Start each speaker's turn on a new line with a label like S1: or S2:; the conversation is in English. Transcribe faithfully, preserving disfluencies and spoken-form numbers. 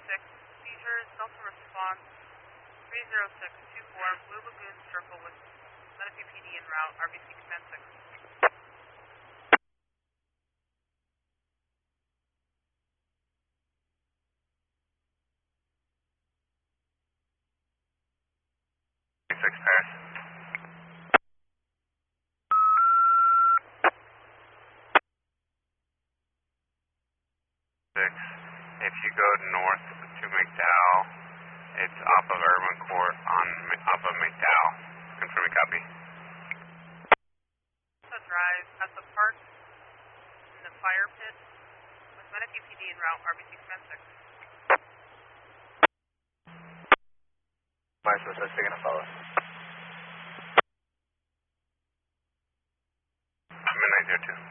S1: six, seizures, Delta response, three zero six two four, Blue Lagoon Circle with Menifee P D en route, R B C Command six.
S2: six Paris. six, if you go north to McDowell, it's off of Urban Court on off of McDowell. Confirm a copy.
S1: The drive at the park in the fire pit with Menifee P D en route, R B C Command six.
S3: My suspects are going to follow.
S2: Midnight zero two.